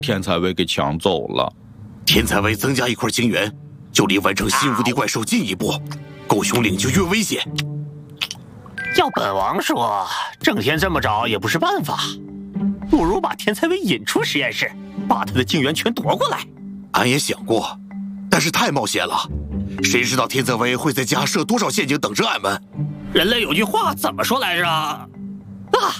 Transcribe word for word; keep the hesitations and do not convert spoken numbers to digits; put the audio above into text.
天才薇给抢走了。 天才薇增加一块晶元，就离完成新无敌怪兽近一步，狗熊岭就越危险。 要本王说，整天这么找也不是办法，不如把天才薇引出实验室，把他的晶元全夺过来。 俺也想过，但是太冒险了，谁知道天才薇会在家设多少陷阱等着俺们？ 人类有句话怎么说来着？